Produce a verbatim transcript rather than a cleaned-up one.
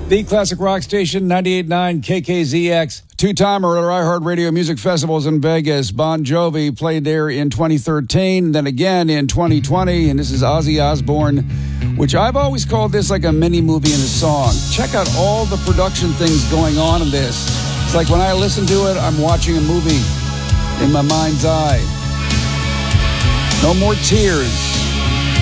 The classic rock station, ninety-eight point nine K K Z X. Two-timer at iHeartRadio Music Festivals in Vegas. Bon Jovi played there in twenty thirteen, then again in twenty twenty, and this is Ozzy Osbourne, which I've always called this like a mini-movie in a song. Check out all the production things going on in this. It's like when I listen to it, I'm watching a movie in my mind's eye. No More Tears.